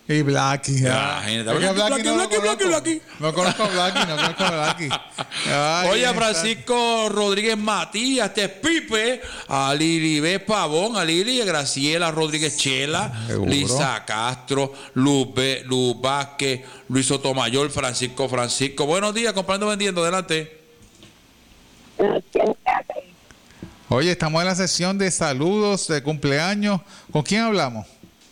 Y Blacky. Blacky. No conozco a Blacky. Oye, a Francisco Rodríguez Matías, Pipe, a Lili Pavón, a Lili, a Graciela Rodríguez Chela, Seguro. Lisa Castro, Luz Vázquez, Luis Sotomayor, Francisco. Buenos días, comprando, vendiendo, adelante. Oye, estamos en la sesión de saludos de cumpleaños. ¿Con quién hablamos?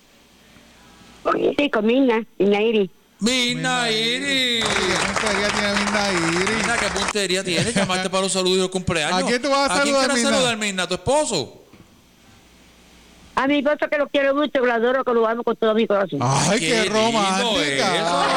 Sí, con Minairi. Minairi. ¿Qué puntería tiene Minairi? Mira, ¿qué puntería tiene? Llamaste para los saludos de cumpleaños. ¿A quién tú vas a saludar, quién quieres Mina? saludar, Mina? ¿A tu esposo? A mi esposo, que lo quiero mucho, que lo adoro, que lo amo con todo mi corazón. ¡Ay, qué lindo romántica!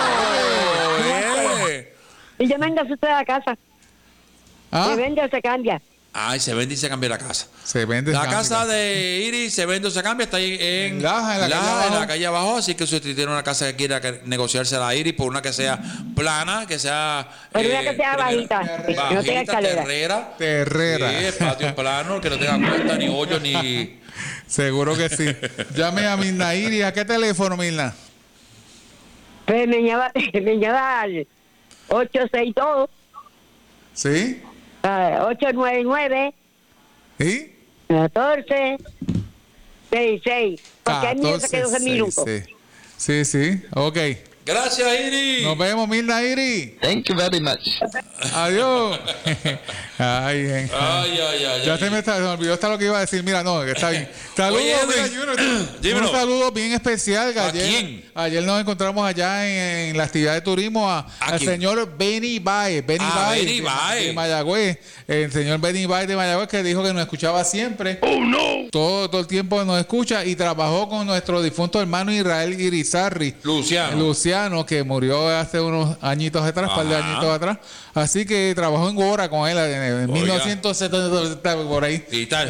eso. Y yo venga usted a la casa. ¿Ah? Se vende o se cambia. Ay, se vende y se cambia la casa. Se vende. La casa de Iris se vende o se cambia, está ahí en la calle abajo. Así que si usted tiene una casa que quiera negociarse la Iris por una que sea plana, que sea. Pero una que sea bajita, que no tenga escalera. Terrera. Sí, patio plano, que no tenga cuenta, ni hoyo, ni. Seguro que sí. Llame a Mirna Iris. ¿A qué teléfono, Mirna? Pues me llama al 862 ¿Sí? 899 ¿Sí? 14 66. Porque es mío, se quedó 12 minutos. Sí. Ok. Gracias, Iris. Nos vemos, Mirna Iris. Thank you very much. Adiós. Ay, bien. Ay. Ya se me olvidó hasta lo que iba a decir. Mira, no, que está bien. Saludos, Oye, mira, Edwin, Junior, dímelo. un saludo bien especial. Que ¿A quién? Ayer nos encontramos allá en la actividad de turismo al quién? señor Benny Baez. Benny Baez de Mayagüez. El señor Benny Baez de Mayagüez, que dijo que nos escuchaba siempre. ¡Oh, no! Todo el tiempo nos escucha y trabajó con nuestro difunto hermano Israel Irizarry. Luciano, que murió hace unos añitos atrás, un par de añitos atrás. Así que trabajó en Gora con él en 1970, por ahí. Y tal.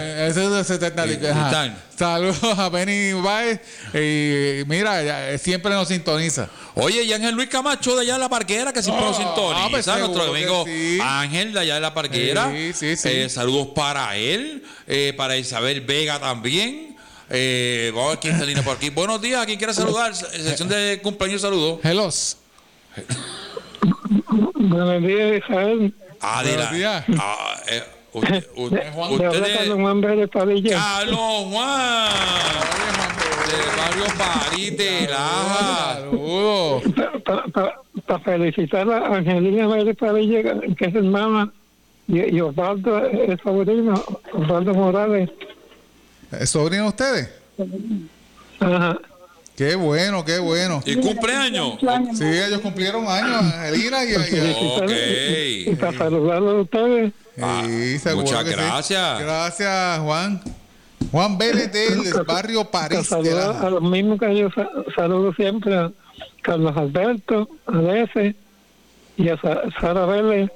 Saludos a Benny Baez. Y mira, siempre nos sintoniza. Oye, y Ángel Luis Camacho de allá de la Parquera, que siempre nos sintoniza. Pues Nuestro amigo sí. Ángel de allá de la Parquera. Sí. Saludos para él, para Isabel Vega también. Vamos a ver quién está en línea por aquí. Buenos días, ¿a quién quiere saludar? Sección de cumpleaños, saludos. Hello. Buenos días, Israel. Buenos días. Ustedes. Carlos Juan Vélez Padilla. Carlos Juan. Del barrio París de Laja. Saludos. Para felicitar a Angelina Vélez Padilla, que es hermana, y Osvaldo, el sobrino, Osvaldo Morales. ¿Es sobrino de ustedes? Ajá. Qué bueno. ¿Y cumpleaños? Sí, ellos cumplieron años, Angelina Ok. Y para saludarlos a ustedes. Sí, seguro Muchas que sí. gracias. Gracias, Juan. Juan Vélez del barrio París. Saludar a los mismos que yo saludo siempre, a Carlos Alberto, a Lece y a Sara Vélez.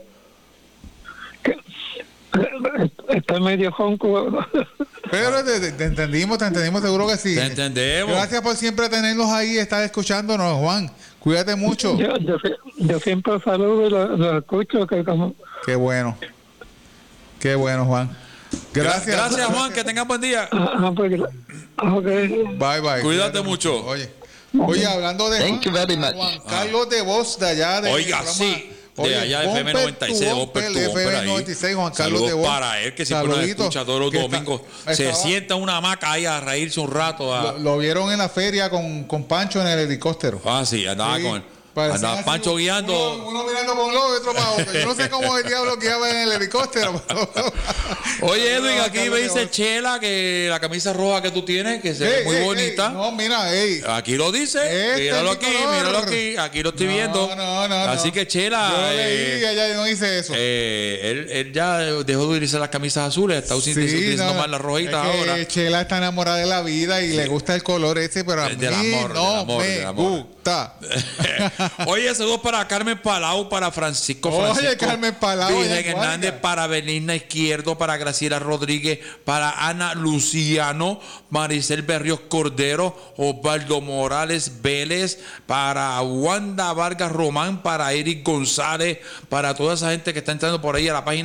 Está medio jonco. Pero te entendimos, seguro que sí. Te entendemos. Gracias por siempre tenernos ahí, estar escuchándonos, Juan. Cuídate mucho. Yo siempre saludo y lo escucho. Qué bueno, Juan. Gracias, Juan, que tengas buen día. Okay. Bye. Cuídate mucho. Oye, hablando de Thank you very much. Juan Carlos de Voz de allá de Oiga, sí. De allá de FM 96, FM 96, Juan Carlos de Saludos Voz. para él, que siempre nos escucha todos los domingos. Se sienta en una hamaca ahí a reírse un rato. Lo vieron en la feria con Pancho en el helicóptero. Sí, andaba con él. Andaba Pancho guiando. Uno mirando con los otro para otro. Yo no sé cómo el diablo guiaba en el helicóptero. Oye, Edwin, aquí me dice Chela que la camisa roja que tú tienes, que se ve muy bonita. No, mira, aquí lo dice. Míralo aquí. Aquí lo estoy viendo. No. Así que Chela. Yo leí, ella no dice eso. Él ya dejó de utilizar las camisas azules. Está utilizando más las rojitas ahora. Chela está enamorada de la vida y le gusta el color ese, pero a mí no me gusta. Oye, saludos para Carmen Palau, para Francisco. Oye, Carmen Palau. Virgen Hernández, para Belinda Izquierdo, para Graciela Rodríguez, para Ana Luciano, Maricel Berrios Cordero, Osvaldo Morales Vélez, para Wanda Vargas Román, para Eric González, para toda esa gente que está entrando por ahí a la página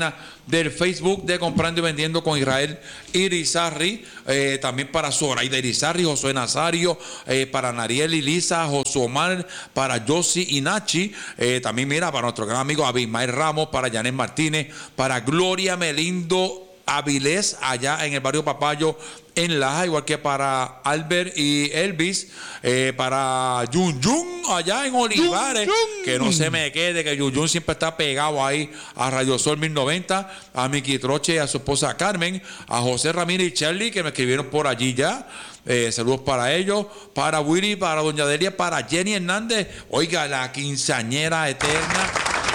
del Facebook de Comprando y Vendiendo con Israel Irizarry, también para Zoraida Irizarry, Josué Nazario, para Nariel y Lisa, Josué Omar, para Josie y Nachi, también mira, para nuestro gran amigo Abismael Ramos, para Janet Martínez, para Gloria Melindo Avilés, allá en el barrio Papayo, en Laja, igual que para Albert y Elvis, para Yun Yun, allá en Olivares, que no se me quede, que Yun Yun siempre está pegado ahí a Radio Sol 1090, a Miki Troche y a su esposa Carmen, a José Ramírez y Charlie, que me escribieron por allí ya. Saludos para ellos, para Willy, para Doña Delia, para Jenny Hernández, oiga, la quinceañera eterna.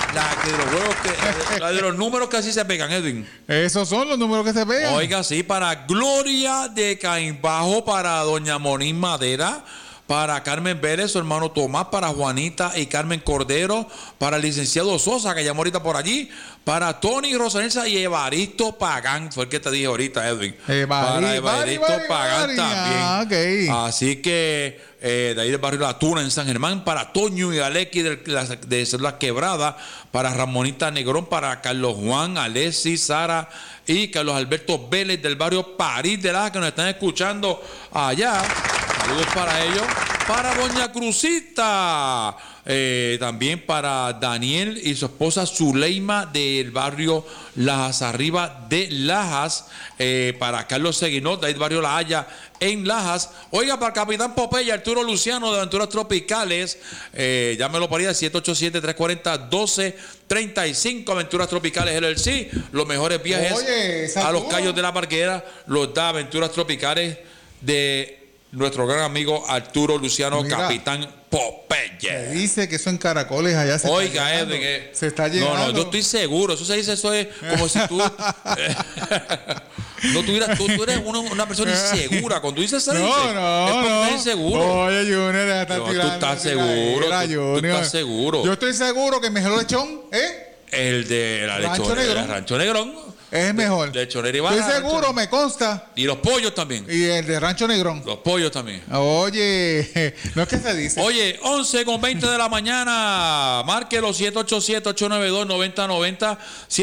La de los números que así se pegan, Edwin. Esos son los números que se pegan. Oiga, sí, para Gloria de Caimbajo, para Doña Monín Madera, para Carmen Vélez, su hermano Tomás, para Juanita y Carmen Cordero, para el licenciado Sosa, que llamó ahorita por allí, para Tony Rosanelsa y Evaristo Pagán, fue el que te dije ahorita, Edwin. Para Evaristo Pagán también. Okay. Así que de ahí del barrio La Tuna en San Germán, para Toño y Alequi de Células Quebradas, para Ramonita Negrón, para Carlos Juan, Alexis, Sara y Carlos Alberto Vélez del barrio París de Laja, que nos están escuchando allá. Saludos para ellos. Para Doña Cruzita, también para Daniel y su esposa Zuleima del barrio Lajas Arriba de Lajas, para Carlos Seguinot del barrio La Haya en Lajas. Oiga, para el Capitán Popeye, Arturo Luciano de Aventuras Tropicales, llámelo para allá, 787-340-1235, Aventuras Tropicales LLC, los mejores viajes a los Cayos de la Parguera los da Aventuras Tropicales de nuestro gran amigo Arturo Luciano, mira, Capitán Popeye. Me dice que eso en Caracoles allá se oiga, está llegando. Se está llegando. No, yo estoy seguro. Eso se dice, eso es como si tú... no tuvieras, tú eres una persona insegura. Cuando dices eso, no. inseguro. Oye, Junior, ya está tirando. Tú estás seguro. Tú estás seguro. Yo estoy seguro que el mejor lechón es... el de la lechonera, Rancho Negrón. Es el mejor. Lechonera y baja. Estoy seguro, me consta. Y los pollos también. Y el de Rancho Negrón. Los pollos también. Oye, no es que se dice. Oye, 11:20 de la mañana. Márquelo 787-892-9090.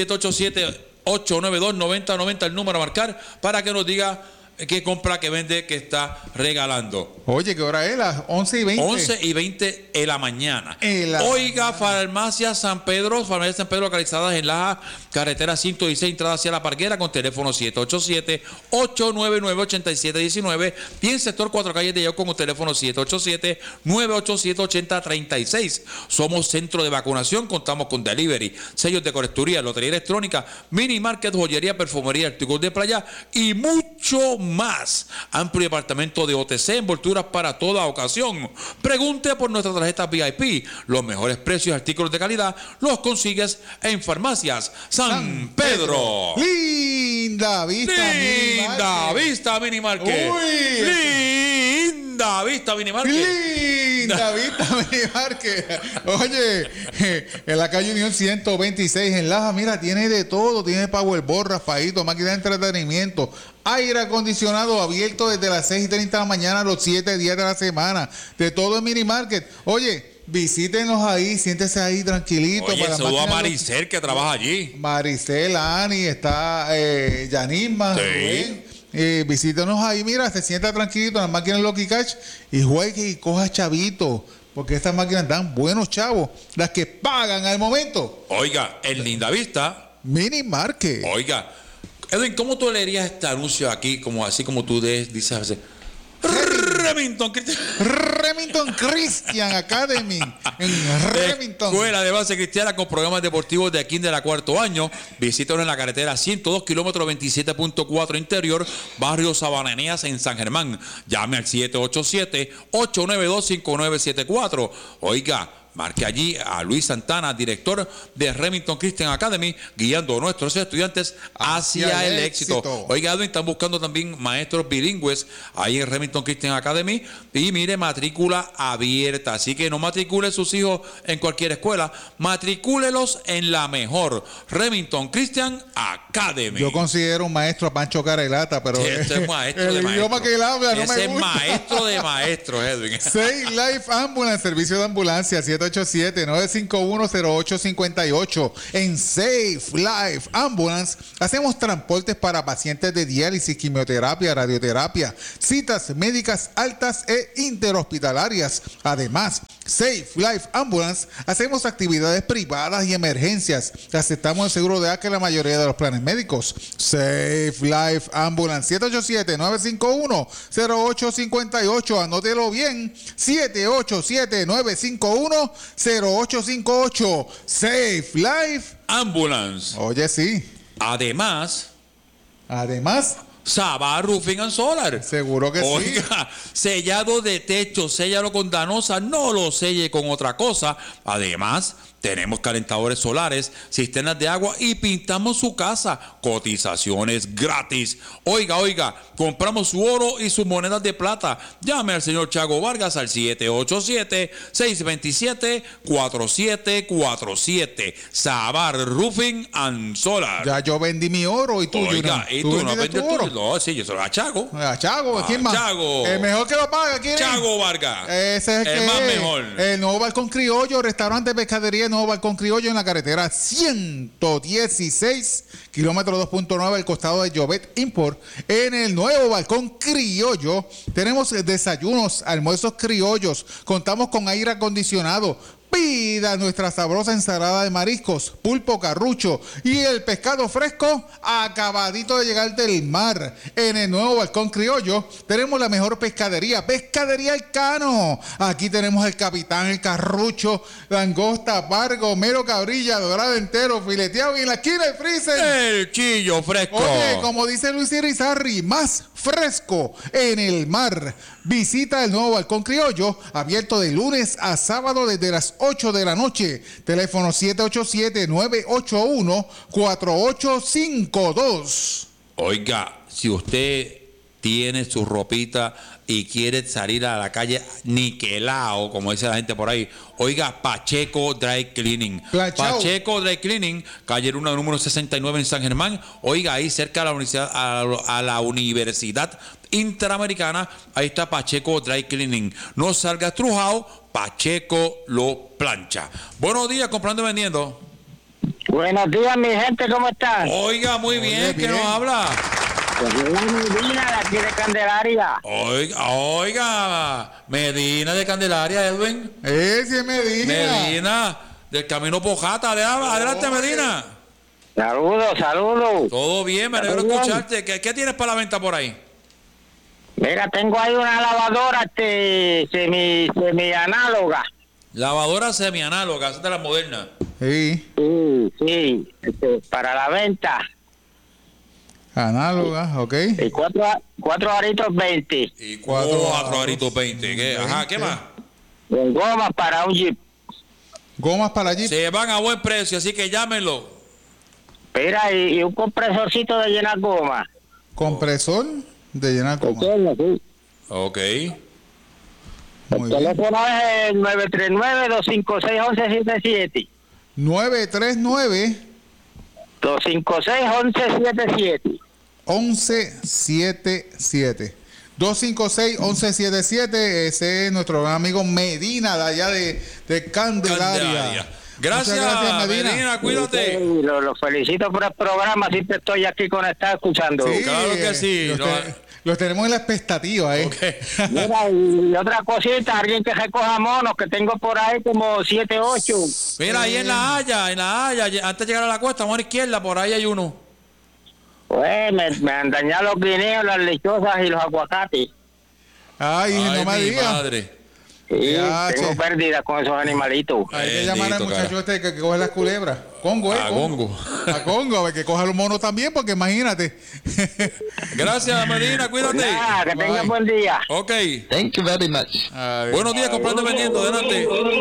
787-892-9090. El número a marcar para que nos diga qué compra, que vende, que está regalando. Oye, ¿qué hora es? Las 11:20. 11:20 de la mañana. Oiga, Farmacia San Pedro localizadas en la carretera 116, entrada hacia La Parguera, con teléfono 787-899-8719 y en sector 4 calles de Yauco con teléfono 787-987-8036. Somos centro de vacunación, contamos con delivery, sellos de colecturía, lotería electrónica, mini market, joyería, perfumería, artículos de playa y mucho más. Amplio departamento de OTC, envolturas para toda ocasión. Pregunte por nuestra tarjeta VIP. Los mejores precios y artículos de calidad los consigues en Farmacias San Pedro. Linda Vista Mini Market. Linda Vista Mini Market. Linda Vista Mini Market. Oye, en la calle Unión 126 en Laja, mira, tiene de todo. Tiene Powerball, raspadito, máquina de entretenimiento, aire acondicionado abierto desde las 6:30 de la mañana los 7 días de la semana. De todo en Mini Market. Oye, visítenos ahí, siéntese ahí tranquilito. Oye, saludo a Maricel que trabaja allí. Maricel, Ani, está Yanisma. Sí. Visítenos ahí, mira, se sienta tranquilito en las máquinas Lucky Cash y juegue y coja chavito. Porque estas máquinas dan buenos chavos, las que pagan al momento. Oiga, en Linda Vista Mini Market. Oiga, Edwin, ¿cómo tú leerías este anuncio aquí, como así como tú dices así? Remington Christian Academy en Remington. Escuela de base cristiana con programas deportivos de aquí de la cuarto año. Visítanos en la carretera 102 kilómetros 27.4 interior, barrio Sabanerías en San Germán. Llame al 787-892-5974. Oiga, marque allí a Luis Santana, director de Remington Christian Academy, guiando a nuestros estudiantes hacia el éxito. Oiga, Edwin, están buscando también maestros bilingües ahí en Remington Christian Academy. Y mire, matrícula abierta. Así que no matricule sus hijos en cualquier escuela, matricúlelos en la mejor, Remington Christian Academy. Yo considero un maestro a Pancho Carelata, pero este es maestro el idioma que él habla no me gusta. Ese es maestro de maestros, Edwin. Save Life Ambulance, servicio de ambulancia, 787 787-951-0858. En Safe Life Ambulance hacemos transportes para pacientes de diálisis, quimioterapia, radioterapia, citas médicas altas e interhospitalarias. Además, Safe Life Ambulance hacemos actividades privadas y emergencias. Aceptamos el seguro de ACA en la mayoría de los planes médicos. Safe Life Ambulance, 787-951-0858. Anótelo bien, 787-951-0858. Safe Life Ambulance. Oye, sí. Además, Sabar Roofing and Solar. Seguro que Oiga, sellado de techo, séllalo con Danosa, no lo selle con otra cosa. Además, tenemos calentadores solares, cisternas de agua y pintamos su casa. Cotizaciones gratis. Oiga, compramos su oro y sus monedas de plata. Llame al señor Chago Vargas al 787-627-4747. Sabar Roofing and Solar. Ya yo vendí mi oro y tú. Oiga, ¿y tú no vendiste tu oro? No, sí, yo se lo a Chago. A Chago, ¿quién más? Chago. El mejor que lo paga, ¿quién es? Chago Vargas. Ese es el más mejor. El nuevo Balcón Criollo, restaurante, pescadería, nuevo Balcón Criollo en la carretera 116, kilómetro 2.9 al costado de Jovet Import. En el nuevo Balcón Criollo tenemos desayunos, almuerzos criollos, contamos con aire acondicionado. Pida nuestra sabrosa ensalada de mariscos, pulpo, carrucho y el pescado fresco acabadito de llegar del mar. En el nuevo Balcón Criollo tenemos la mejor pescadería, Pescadería El Cano. Aquí tenemos el capitán, el carrucho, langosta, pargo, mero, cabrilla, dorado entero, fileteado y en la esquina el freezer. El chillo fresco. Oye, como dice Luis Irizarry, más fresco en el mar. Visita el nuevo Balcón Criollo, abierto de lunes a sábado desde las 8 de la noche. Teléfono 787-981-4852. Oiga, si usted tiene su ropita y quiere salir a la calle niquelao, como dice la gente por ahí, oiga, Pacheco Dry Cleaning. Pacheco Dry Cleaning, calle Luna número 69 en San Germán. Oiga, ahí cerca de la universidad, a la Universidad Interamericana, ahí está Pacheco Dry Cleaning. No salga trujado, Pacheco lo plancha. Buenos días, comprando y vendiendo. Buenos días, mi gente, ¿cómo están? Oiga, muy bien, ¿quién nos habla? Medina, de aquí de Candelaria. Oiga, Medina de Candelaria, Edwin. Ese es Medina. Medina, del Camino Pojata. Adelante, Medina. Saludos. Todo bien, me alegro de escucharte. ¿Qué tienes para la venta por ahí? Mira, tengo ahí una lavadora semi-análoga. Lavadora semi-análoga, esa es de la moderna. Sí. Sí, para la venta. Análoga, ok. Y cuatro aritos 20. Y cuatro aritos 20. ¿Qué? Ajá, ¿qué más? Con gomas para un Jeep. Gomas para Jeep. Se van a buen precio, así que llámenlo. Mira, y un compresorcito de llenar goma. ¿Compresor de llenar goma? Sí. Ok. El teléfono es el 939-256-1177. 939-256-1177. 256-1177. Ese es nuestro gran amigo Medina, de allá de Candelaria. Gracias, Medina, cuídate. Los felicito por el programa, siempre estoy aquí conectado escuchando. Sí, claro que sí. Los tenemos en la expectativa, Okay. Mira, y otra cosita, alguien que recoja monos, que tengo por ahí como 7, 8. Mira, ahí en la Haya, antes de llegar a la costa, mano izquierda, por ahí hay uno. Pues me han dañado los guineos, las lechosas y los aguacates. Ay, no me digas. Madre. Sí, tengo pérdidas con esos animalitos. Hay que llamar al muchacho este que coge las culebras. Congo, A Congo, a ver que coja los monos también, porque imagínate. Gracias, Medina, cuídate. Que tenga buen día. Ok. Thank you very much. Buenos días, comprando y vendiendo, adelante.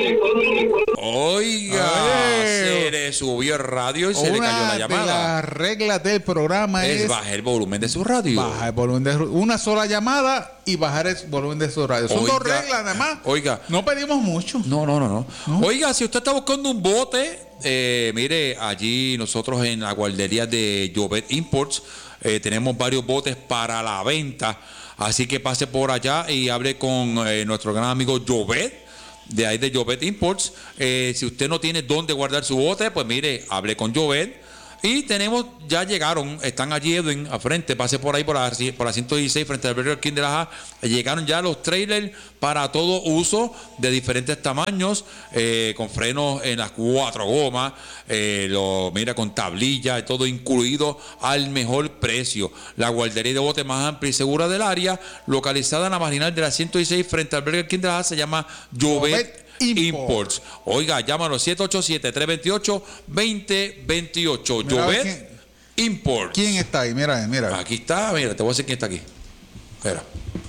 Oiga, se le subió el radio y se le cayó la llamada. Una de las reglas del programa es bajar el volumen de su radio. Bajar el volumen de una sola llamada y bajar el volumen de su radio. Son dos reglas nada más. Oiga. No pedimos mucho. No. Oiga, si usted está buscando un bote, mire, allí nosotros en la guardería de Jovet Imports tenemos varios botes para la venta. Así que pase por allá y hable con nuestro gran amigo Jovet. de ahí de Jovet Imports. Si usted no tiene dónde guardar su bote, pues mire, hable con Jovet. Y ya llegaron, están allí Edwin, al frente, pase por ahí por la 116 frente al Burger King de Lajas. Llegaron ya los trailers para todo uso de diferentes tamaños, con frenos en las 4 gomas, mira, con tablilla, todo incluido al mejor precio. La guardería de bote más amplia y segura del área, localizada en la marginal de la 116 frente al Burger King de Lajas, se llama Jovet Imports. Oiga, llámalo 787-328-2028. Jovet Imports. ¿Quién está ahí? Mira. Aquí está, mira, te voy a decir quién está aquí. Espera.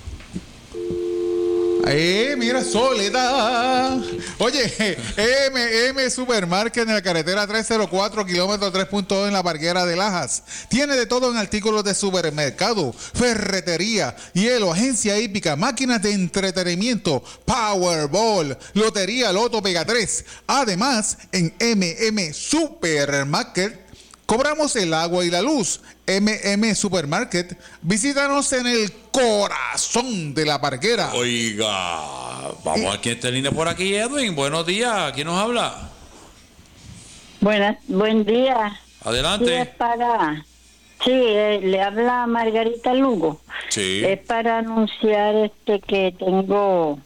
Mira, Soledad. Oye, M Supermarket en la carretera 304, kilómetro 3.2 en la Parguera de Lajas. Tiene de todo en artículos de supermercado, ferretería, hielo, agencia hípica, máquinas de entretenimiento, Powerball, lotería, Loto, Pega 3. Además, en M Supermarket cobramos el agua y la luz. M Supermarket, visítanos en el corazón de la Parguera. Oiga, vamos a quién está en línea por aquí, Edwin. Buenos días, ¿quién nos habla? Buen día. Adelante. Le habla Margarita Lugo. Sí. Es para anunciar que tengo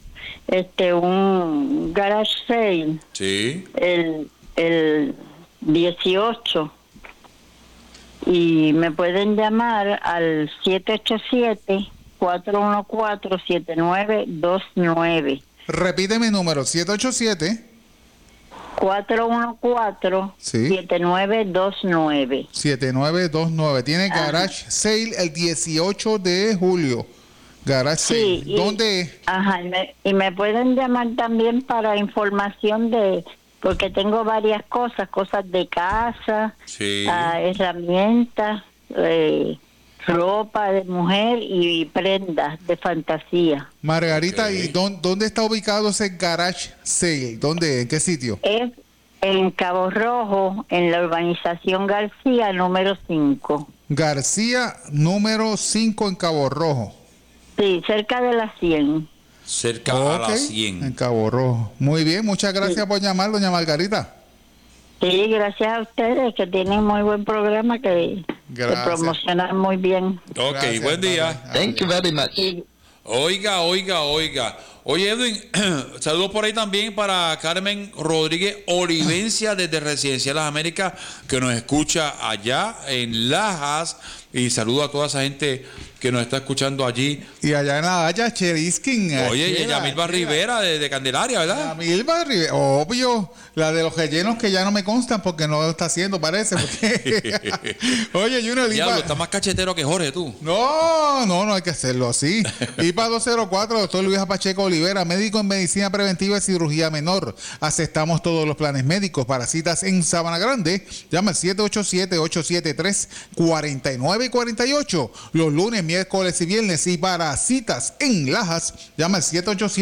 un garage sale. Sí. El 18. Y me pueden llamar al 787-414-7929. Repíteme el número, 787 414-7929. 7929. Tiene garage sale el 18 de julio. Garage sale. ¿Dónde? Y me pueden llamar también para información porque tengo varias cosas de casa, sí, herramientas, ropa de mujer y prendas de fantasía. Margarita, okay. ¿Y dónde está ubicado ese garage sale? ¿Dónde? ¿En qué sitio? Es en Cabo Rojo, en la urbanización García, número 5. García, número 5 en Cabo Rojo. Sí, cerca de las 100. Cerca a las 100. En Cabo Rojo. Muy bien, muchas gracias por llamar, doña Margarita. Sí, gracias a ustedes, que tienen muy buen programa, que promocionan muy bien. Ok, gracias, buen día. Thank you very much. Sí. Oiga. Oye, Edwin, saludos por ahí también para Carmen Rodríguez Olivencia desde Residencial Las Américas, que nos escucha allá en Lajas. Y saludo a toda esa gente que nos está escuchando allí. Y allá en La Haya, Cheriskin. Oye, Yamilba Rivera de Candelaria, ¿verdad? Yamilba Rivera, obvio. La de los rellenos que ya no me constan porque no lo está haciendo, parece. Oye, Junior, diablo, está más cachetero que Jorge, tú. No hay que hacerlo así. IPA 204, doctor Luis Pacheco Olivera, médico en medicina preventiva y cirugía menor. Aceptamos todos los planes médicos. Para citas en Sabana Grande, llama al 787-873-4948. Los lunes, miércoles y viernes. Y para citas en Lajas, llama al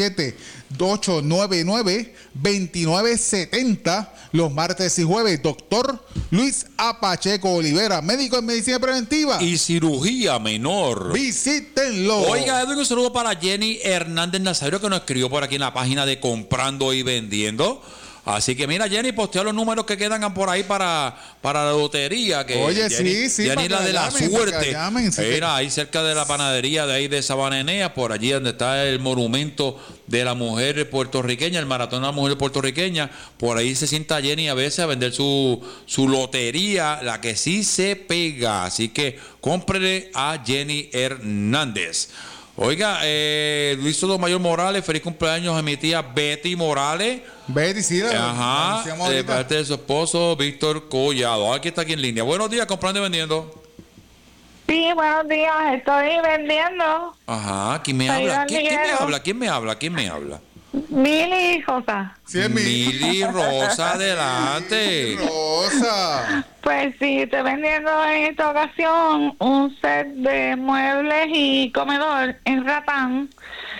787-899-2970. Los martes y jueves, doctor Luis A. Pacheco Olivera, médico en medicina preventiva y cirugía menor. Visítenlo. Oiga, Edwin, un saludo para Jenny Hernández Nazario, que nos escribió por aquí en la página de Comprando y Vendiendo. Así que mira, Jenny, postea los números que quedan por ahí para la lotería. Que oye, Jenny, sí. Jenny la de la suerte. Mira, ahí cerca de la panadería de ahí de Sabana Enea, por allí donde está el monumento de la mujer puertorriqueña, el maratón de la mujer puertorriqueña. Por ahí se sienta Jenny a veces a vender su lotería, la que sí se pega. Así que cómprele a Jenny Hernández. Oiga, Luis Sotomayor Morales, feliz cumpleaños a mi tía Betty Morales. Betty, sí, de parte de su esposo Víctor Collado. Aquí está aquí en línea. Buenos días, comprando y vendiendo. Sí, buenos días, estoy vendiendo. Ajá, ¿quién me habla? ¿Quién me habla? Mili Rosa. Sí, es Mili Rosa, adelante. Rosa. Pues sí, estoy vendiendo en esta ocasión un set de muebles y comedor en ratán,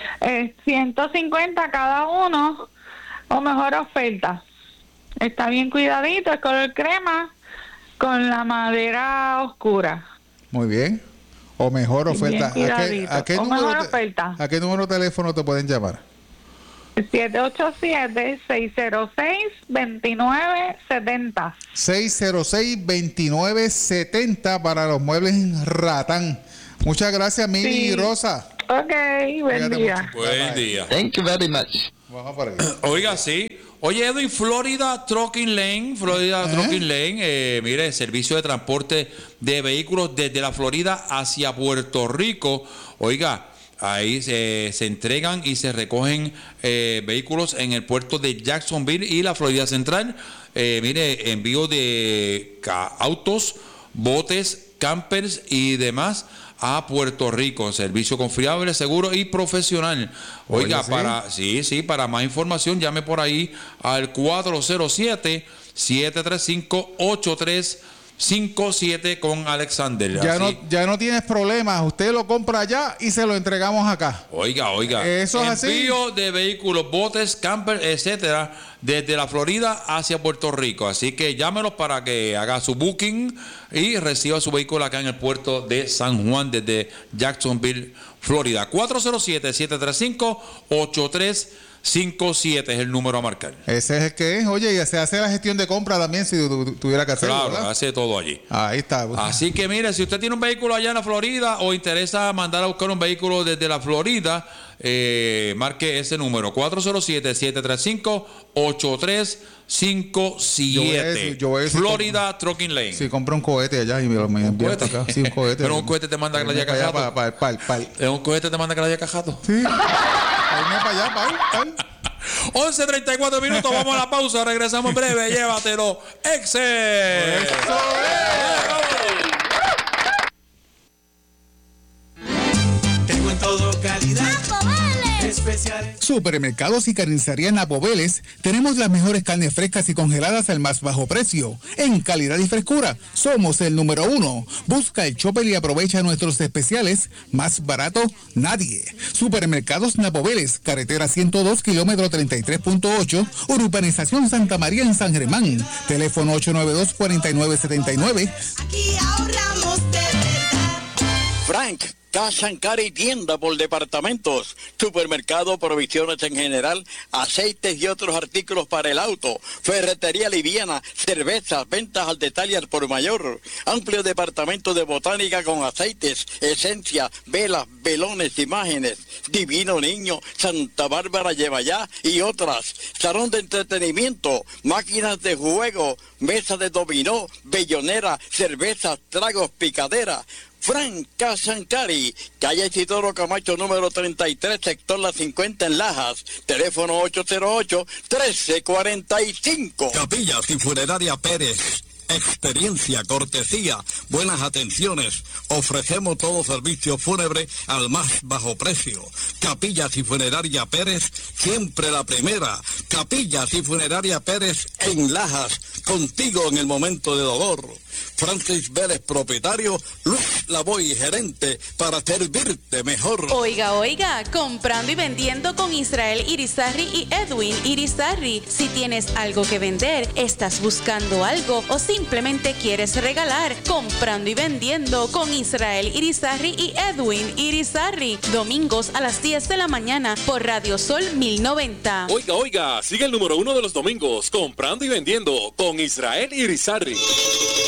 150 cada uno, o mejor oferta. Está bien cuidadito, es color crema con la madera oscura. Muy bien. O mejor oferta. ¿A qué número de teléfono te pueden llamar? 787-606-2970. 606-2970 para los muebles Ratán. Muchas gracias, Mili y Rosa. Ok, buen día. Buen día. Thank you very much. Vamos por ahí. Oiga, sí. Oye, Edwin, Florida Trucking Lane, mire, servicio de transporte de vehículos desde la Florida hacia Puerto Rico. Oiga, ahí se entregan y se recogen vehículos en el puerto de Jacksonville y la Florida Central. Mire, envío de autos, botes, campers y demás a Puerto Rico. Servicio confiable, seguro y profesional. Oiga, para más información llame por ahí al 407-735-8357 con Alexander. Ya no tienes problemas, usted lo compra allá y se lo entregamos acá. Oiga. Eso es así. Envío de vehículos, botes, campers, etcétera, desde la Florida hacia Puerto Rico. Así que llámenos para que haga su booking y reciba su vehículo acá en el puerto de San Juan desde Jacksonville, Florida. 407-735-8357 es el número a marcar. Ese es el que es. Oye, y se hace la gestión de compra también si tuviera que hacerlo. Claro, ¿verdad? hace todo allí. Ahí está. Así que mire, si usted tiene un vehículo allá en la Florida o interesa mandar a buscar un vehículo desde la Florida, marque ese número, 407-735-8357. Yo voy a decir Florida Trucking Lane. Si compra un cohete allá y me envía acá. Sí, un cohete. Pero un cohete te manda a la Cajato. Un cohete te manda a la Cajato. Sí. Ahí para allá, para 11:34 minutos, vamos a la pausa, regresamos en breve, llévatelo, Excel. Eso es. Tengo en todo calidad. Especiales. Supermercados y carnicería Napo Vélez, tenemos las mejores carnes frescas y congeladas al más bajo precio. En calidad y frescura, somos el número 1. Busca el Chopper y aprovecha nuestros especiales. Más barato, nadie. Supermercados Napo Vélez, carretera 102, kilómetro 33.8, Urbanización Santa María en San Germán. Teléfono 892-4979. Aquí ahorramos de verdad. Frank, Cash and Carry, tienda por departamentos, supermercado, provisiones en general, aceites y otros artículos para el auto, ferretería liviana, cervezas, ventas al detalle al por mayor, amplio departamento de botánica con aceites, esencia, velas, velones, imágenes, Divino Niño, Santa Bárbara lleva ya y otras, salón de entretenimiento, máquinas de juego, mesa de dominó, bellonera, cervezas, tragos, picadera. Frank Casancari, calle Isidoro Camacho número 33, sector La 50 en Lajas, teléfono 808-1345. Capillas y Funeraria Pérez. Experiencia, cortesía, buenas atenciones. Ofrecemos todo servicio fúnebre al más bajo precio. Capillas y Funeraria Pérez, siempre la primera. Capillas y Funeraria Pérez en Lajas, contigo en el momento de dolor. Francis Vélez, propietario, Luis Lavoy, gerente, para servirte mejor. Oiga, comprando y vendiendo con Israel Irizarry y Edwin Irizarry. Si tienes algo que vender, estás buscando algo o simplemente quieres regalar, comprando y vendiendo con Israel Irizarry y Edwin Irizarry. Domingos a las 10 de la mañana por Radio Sol 1090. Oiga, sigue el número 1 de los domingos, comprando y vendiendo con Israel Irizarry.